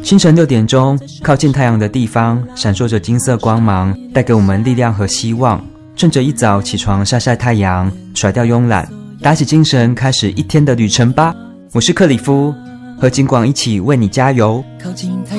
清晨6点钟，靠近太阳的地方闪烁着金色光芒，带给我们力量和希望。趁着一早起床晒晒太阳，甩掉慵懒，打起精神，开始一天的旅程吧。我是克里夫，和景广一起为你加油。靠近太